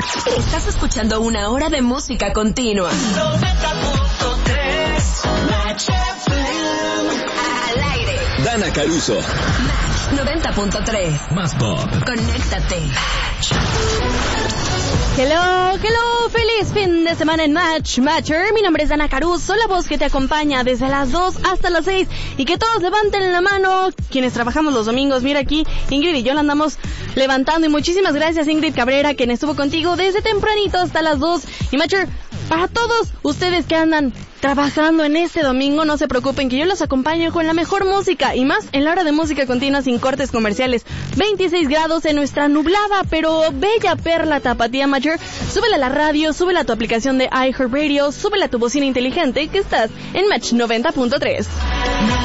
Estás escuchando una hora de música continua. 90.3 Match FM. Al aire. Dana Caruso. Match 90.3. Más pop. Conéctate. Hello, feliz fin de semana en Matcher. Mi nombre es Dana Caruso, la voz que te acompaña desde las 2 hasta las 6. Y que todos levanten la mano, quienes trabajamos los domingos. Mira aquí, Ingrid y yo la andamos levantando. Y muchísimas gracias, Ingrid Cabrera, quien estuvo contigo desde tempranito hasta las 2. Y Matcher, para todos ustedes que andan trabajando en este domingo, no se preocupen, que yo los acompaño con la mejor música y más en la hora de música continua sin cortes comerciales. 26 grados en nuestra nublada pero bella perla tapatía, Matcher. Súbela a la radio, súbela a tu aplicación de iHeartRadio, súbela a tu bocina inteligente, que estás en Match 90.3.